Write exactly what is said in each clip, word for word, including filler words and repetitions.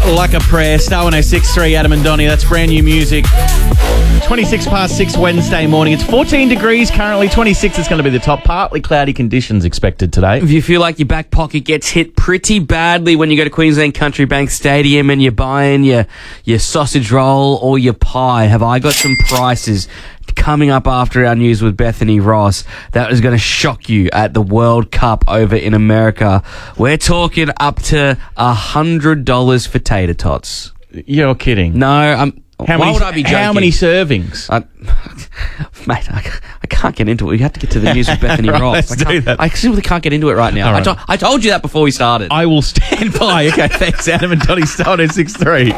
Like a Prayer, Star one oh six point three, Adam and Donnie. That's brand new music. twenty-six past six Wednesday morning. It's fourteen degrees currently. twenty-six is going to be the top. Partly cloudy conditions expected today. If you feel like your back pocket gets hit pretty badly when you go to Queensland Country Bank Stadium and you're buying your, your sausage roll or your pie, have I got some prices coming up after our news with Bethany Ross that is going to shock you at the World Cup over in America. We're talking up to one hundred dollars for tater tots. You're kidding. No, I'm... How Why many, would I be joking? How many servings? I, mate, I, I can't get into it. We have to get to the news with Bethany right, Ross. let's I, do that. I simply can't get into it right now. All right. I, to, I told you that before we started. I will stand by. Okay, thanks, Adam and Donnie. Star one oh six point three.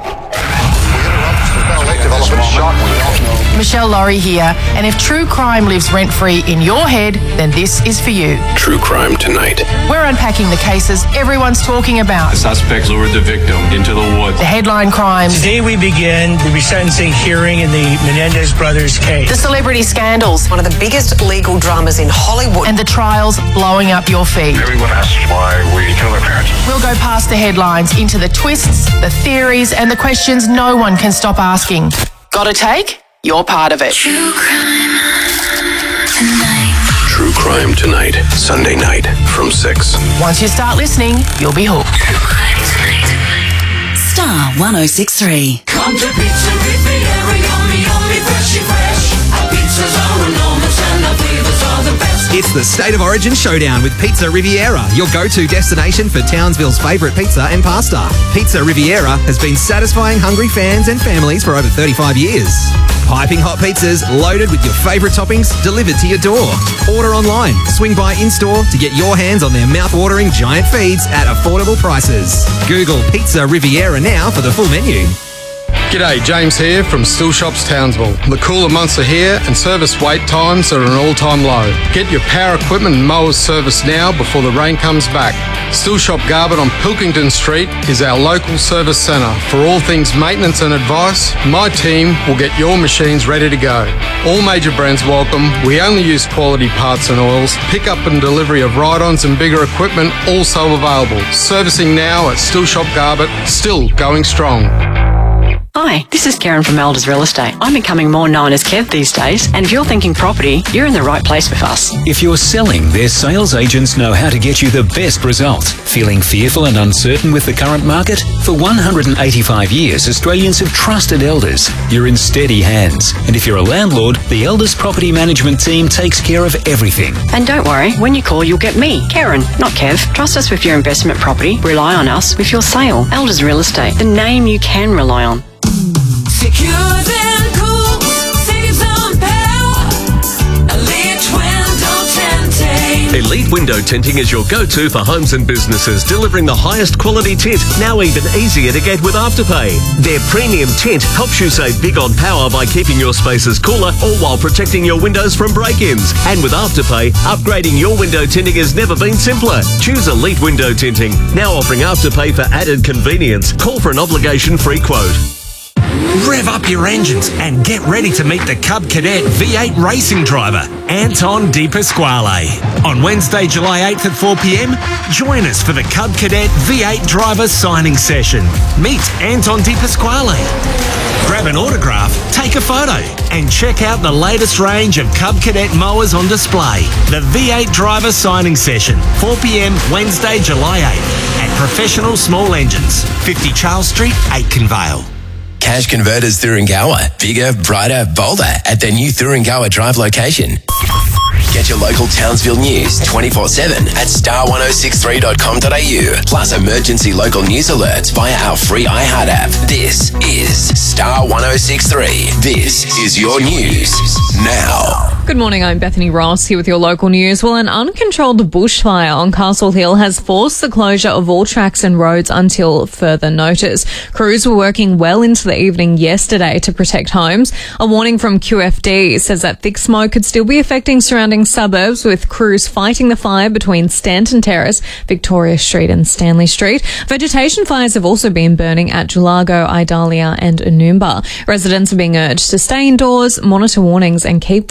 Michelle Laurie here, and if true crime lives rent-free in your head, then this is for you. True Crime Tonight. We're unpacking the cases everyone's talking about. The suspects lured the victim into the woods. The headline crimes. Today we begin the resentencing hearing in the Menendez brothers case. The celebrity scandals. One of the biggest legal dramas in Hollywood. And the trials blowing up your feed. Everyone asks why we kill our parents. We'll go past the headlines into the twists, the theories, and the questions no one can stop asking. Got a take? You're part of it. True Crime Tonight. True Crime Tonight, Sunday night from six. Once you start listening, you'll be hooked. True Crime Tonight. Star one oh six point three. Come to Pizza Riviera, yummy, yummy, freshy fresh. Our pizzas are enormous and our flavors are the best. It's the State of Origin Showdown with Pizza Riviera, your go-to destination for Townsville's favourite pizza and pasta. Pizza Riviera has been satisfying hungry fans and families for over thirty-five years. Piping hot pizzas loaded with your favourite toppings delivered to your door. Order online, swing by in-store to get your hands on their mouth-watering giant feeds at affordable prices. Google Pizza Riviera now for the full menu. G'day, James here from Still Shops Townsville. The cooler months are here and service wait times are at an all-time low. Get your power equipment and mowers serviced now before the rain comes back. Still Shop Garbutt on Pilkington Street is our local service centre. For all things maintenance and advice, my team will get your machines ready to go. All major brands welcome. We only use quality parts and oils. Pick up and delivery of ride-ons and bigger equipment also available. Servicing now at Still Shop Garbutt, still going strong. Hi, this is Karen from Elders Real Estate. I'm becoming more known as Kev these days, and if you're thinking property, you're in the right place with us. If you're selling, their sales agents know how to get you the best results. Feeling fearful and uncertain with the current market? For one hundred eighty-five years, Australians have trusted Elders. You're in steady hands. And if you're a landlord, the Elders Property Management team takes care of everything. And don't worry, when you call, you'll get me, Karen, not Kev. Trust us with your investment property. Rely on us with your sale. Elders Real Estate, the name you can rely on. Secure and cool, saves on power. Elite Window Tinting. Elite Window Tinting is your go-to for homes and businesses, delivering the highest quality tint, now even easier to get with Afterpay. Their premium tint helps you save big on power by keeping your spaces cooler, all while protecting your windows from break-ins. And with Afterpay, upgrading your window tinting has never been simpler. Choose Elite Window Tinting, now offering Afterpay for added convenience. Call for an obligation-free quote. Rev up your engines and get ready to meet the Cub Cadet V eight racing driver, Anton De Pasquale. On Wednesday, July eighth at four p.m, join us for the Cub Cadet V eight driver signing session. Meet Anton De Pasquale. Grab an autograph, take a photo, and check out the latest range of Cub Cadet mowers on display. The V eight driver signing session, four p.m, Wednesday, July eighth at Professional Small Engines, fifty Charles Street, Aitken Vale. Cash Converters Thuringowa. Bigger, brighter, bolder at their new Thuringowa Drive location. Get your local Townsville news twenty-four seven at star one oh six three dot com dot a u. Plus emergency local news alerts via our free iHeart app. This is Star one oh six three. This is your news now. Good morning, I'm Bethany Ross here with your local news. Well, an uncontrolled bushfire on Castle Hill has forced the closure of all tracks and roads until further notice. Crews were working well into the evening yesterday to protect homes. A warning from Q F D says that thick smoke could still be affecting surrounding suburbs, with crews fighting the fire between Stanton Terrace, Victoria Street and Stanley Street. Vegetation fires have also been burning at Julago, Idalia and Anoomba. Residents are being urged to stay indoors, monitor warnings and keep clear of fire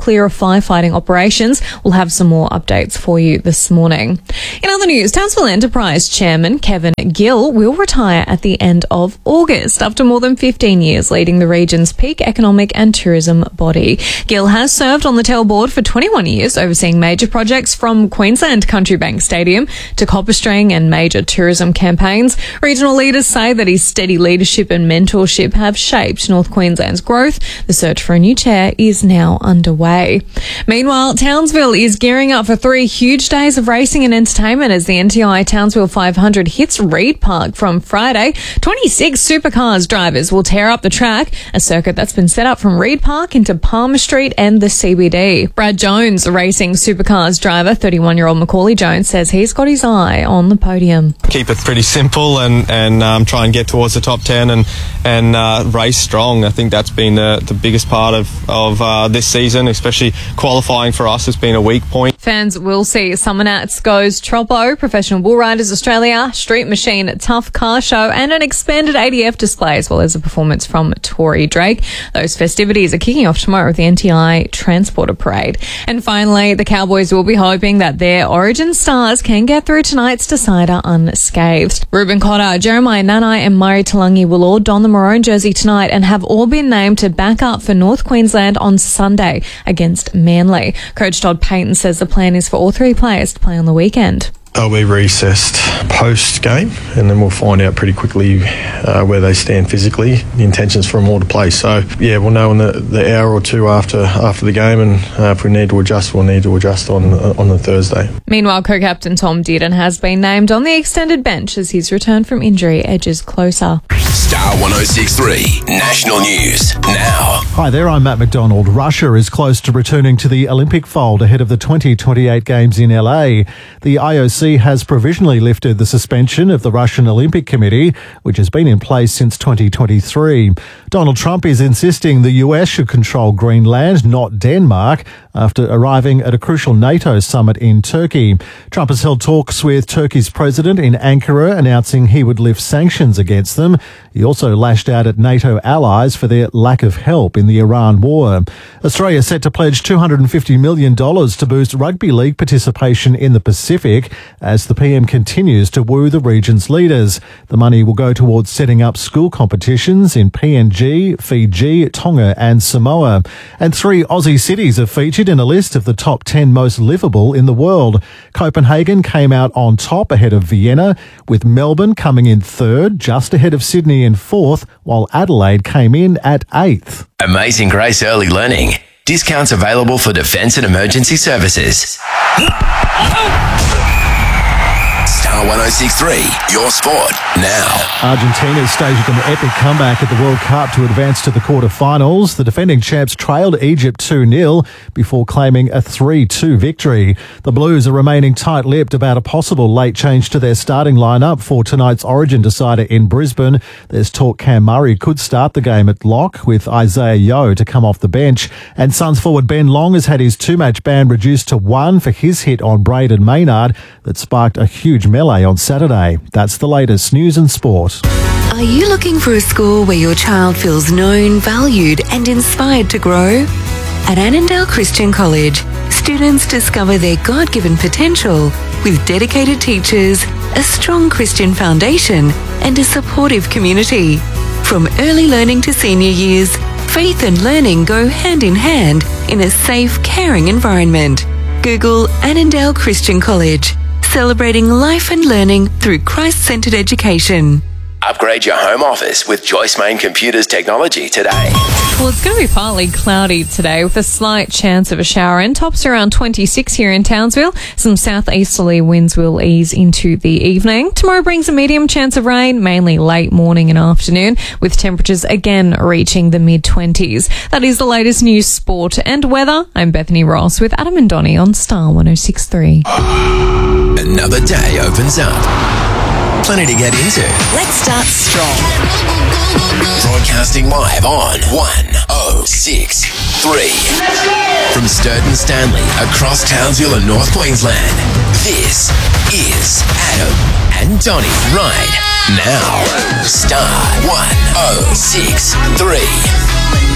firefighting operations. We'll have some more updates for you this morning. In other news, Townsville Enterprise Chairman Kevin Gill will retire at the end of August after more than fifteen years leading the region's peak economic and tourism body. Gill has served on the Tel board for twenty-one years, overseeing major projects from Queensland Country Bank Stadium to Copperstring and major tourism campaigns. Regional leaders say that his steady leadership and mentorship have shaped North Queensland's growth. The search for a new chair is now underway. Meanwhile, Townsville is gearing up for three huge days of racing and entertainment as the N T I Townsville five hundred hits Reed Park from Friday. twenty-six supercars drivers will tear up the track, a circuit that's been set up from Reed Park into Palmer Street and the C B D. Brad Jones, racing supercars driver, thirty-one-year-old Macaulay Jones, says he's got his eye on the podium. Keep it pretty simple and, and um, try and get towards the top ten and, and uh, race strong. I think that's been the, the biggest part of, of uh, this season, especially qualifying for us has been a weak point. Fans will see Summernats Goes Troppo, Professional Bull Riders Australia, Street Machine Tough Car Show and an expanded A D F display, as well as a performance from Tory Drake. Those festivities are kicking off tomorrow with the N T I Transporter Parade. And finally, the Cowboys will be hoping that their Origin stars can get through tonight's decider unscathed. Ruben Cotter, Jeremiah Nanai and Murray Talangi will all don the maroon jersey tonight and have all been named to back up for North Queensland on Sunday against Manly. Coach Todd Payton says the plan is for all three players to play on the weekend. They'll be recessed post-game and then we'll find out pretty quickly uh, where they stand physically. The intention's for them all to play. So, yeah, we'll know in the, the hour or two after after the game and uh, if we need to adjust, we'll need to adjust on, uh, on the Thursday. Meanwhile, co-captain Tom Dearden has been named on the extended bench as his return from injury edges closer. Star one oh six point three National News now. Hi there, I'm Matt McDonald. Russia is close to returning to the Olympic fold ahead of the twenty twenty-eight Games in L A. The I O C has provisionally lifted the suspension of the Russian Olympic Committee, which has been in place since twenty twenty-three. Donald Trump is insisting the U S should control Greenland, not Denmark, after arriving at a crucial NATO summit in Turkey. Trump has held talks with Turkey's president in Ankara, announcing he would lift sanctions against them. He also lashed out at NATO allies for their lack of help in the Iran war. Australia is set to pledge two hundred fifty million dollars to boost rugby league participation in the Pacific as the P M continues to woo the region's leaders. The money will go towards setting up school competitions in P N G, Fiji, Tonga and Samoa. And three Aussie cities are featured in a list of the top ten most livable in the world. Copenhagen came out on top ahead of Vienna, with Melbourne coming in third, just ahead of Sydney in fourth, while Adelaide came in at eighth. Amazing Grace Early Learning. Discounts available for defence and emergency services. Star one oh six point three, your sport now. Argentina staged an epic comeback at the World Cup to advance to the quarter-finals. The defending champs trailed Egypt two nil before claiming a three two victory. The Blues are remaining tight-lipped about a possible late change to their starting lineup for tonight's Origin decider in Brisbane. There's talk Cam Murray could start the game at lock, with Isaiah Yeo to come off the bench. And Suns forward Ben Long has had his two-match ban reduced to one for his hit on Braden Maynard that sparked a huge melee on Saturday. That's the latest news and sport. Are you looking for a school where your child feels known, valued and inspired to grow? At Annandale Christian College, students discover their God-given potential with dedicated teachers, a strong Christian foundation and a supportive community. From early learning to senior years, faith and learning go hand in hand in a safe, caring environment. Google Annandale Christian College, celebrating life and learning through Christ-centered education. Upgrade your home office with Joyce Main Computers technology today. Well, it's going to be partly cloudy today with a slight chance of a shower in. Tops around twenty-six here in Townsville. Some southeasterly winds will ease into the evening. Tomorrow brings a medium chance of rain, mainly late morning and afternoon, with temperatures again reaching the mid-twenties. That is the latest news, sport and weather. I'm Bethany Ross with Adam and Donnie on Star one oh six point three. Another day opens up. Plenty to get into. Let's start strong. Broadcasting live on one oh six point three. From Sturton Stanley across Townsville and North Queensland, this is Adam and Donnie right now. Star one oh six point three.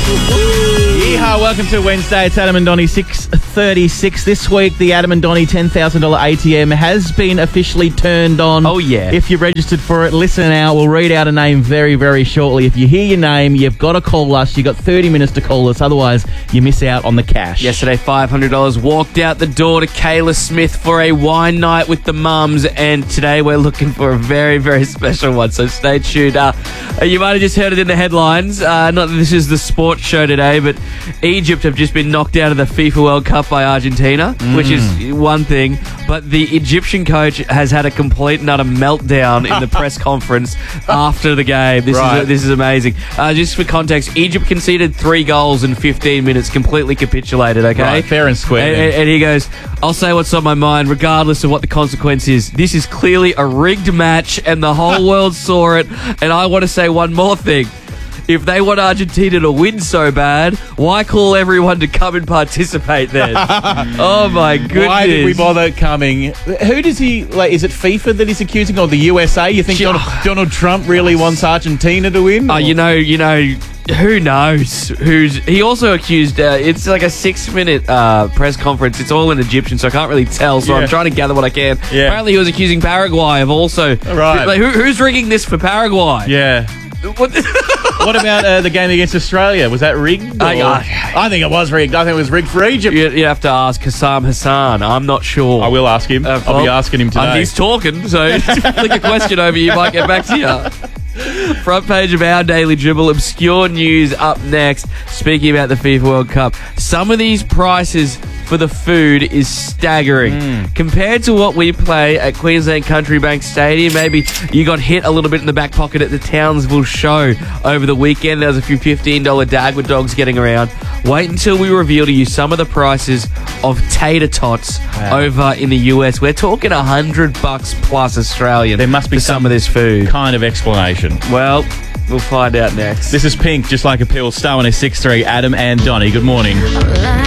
Yeehaw, welcome to Wednesday. It's Adam and Donnie, six thirty-six. This week, the Adam and Donnie ten thousand dollars A T M has been officially turned on. Oh, yeah. If you're registered for it, listen out. We'll read out a name very, very shortly. If you hear your name, you've got to call us. You've got thirty minutes to call us. Otherwise, you miss out on the cash. Yesterday, five hundred dollars walked out the door to Kayla Smith for a wine night with the mums, and today we're looking for a very, very special one, so stay tuned. Uh, you might have just heard it in the headlines. Uh, not that this is the sports show today, but Egypt have just been knocked out of the FIFA World Cup by Argentina, mm. which is one thing, but the Egyptian coach has had a complete and utter meltdown in the press conference after the game. This right. is this is amazing. Uh, just for context, Egypt conceded three goals in fifteen minutes, completely capitulated, okay? Right, fair and square. And, and, and he goes, I'll say what's on my mind, regardless of what the consequence is. This is clearly a rigged match, and the whole world saw it, and I want to say one more thing. If they want Argentina to win so bad, why call everyone to come and participate then? Oh, my goodness. Why did we bother coming? Who does he, like, is it FIFA that he's accusing, or the U S A? You think Sure. Donald, Donald Trump really wants Argentina to win? Oh, you know, you know, who knows? Who's he also accused? Uh, it's like a six-minute uh, press conference. It's all in Egyptian, so I can't really tell. So Yeah. I'm trying to gather what I can. Yeah. Apparently, he was accusing Paraguay of also. Right. Like, who, who's rigging this for Paraguay? Yeah. What? What about uh, the game against Australia? Was that rigged? I- or- I- I think it was rigged. I think it was rigged for Egypt. You, you have to ask Hassam Hassan. I'm not sure. I will ask him. Uh, I'll be well, asking him today. uh, he's talking, so flick a question over. You might get back to you. Front page of our Daily Dribble. Obscure news up next. Speaking about the FIFA World Cup, some of these prices for the food is staggering. Mm. Compared to what we play at Queensland Country Bank Stadium, maybe you got hit a little bit in the back pocket at the Townsville show over the weekend. There was a few fifteen dollars Dagwood dogs getting around. Wait until we reveal to you some of the prices of tater tots Wow. over in the U S. We're talking a hundred bucks plus Australian. There must be for some of this food. kind of explanation. Well, we'll find out next. This is Pink, just like a pill. Star one oh six three, Adam and Donnie. Good morning.